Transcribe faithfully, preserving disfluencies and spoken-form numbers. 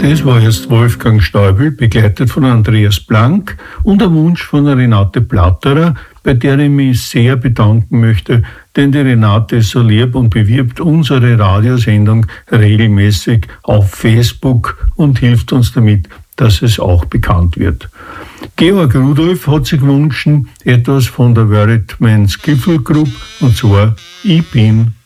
Das war jetzt Wolfgang Stäubel, begleitet von Andreas Blank und ein Wunsch von Renate Platterer, bei der ich mich sehr bedanken möchte, denn die Renate ist so lieb und bewirbt unsere Radiosendung regelmäßig auf Facebook und hilft uns damit, dass es auch bekannt wird. Georg Rudolf hat sich gewünscht etwas von der Veritman Skiffle Group, und zwar Ich bin